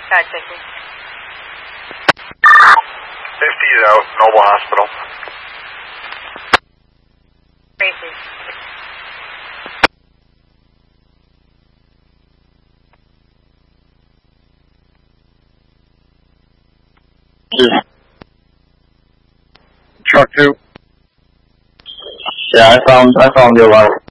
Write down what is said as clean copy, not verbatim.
Got checking. 50 is out, Noble Hospital. Tracy. Truck 2. Yeah, I found your light.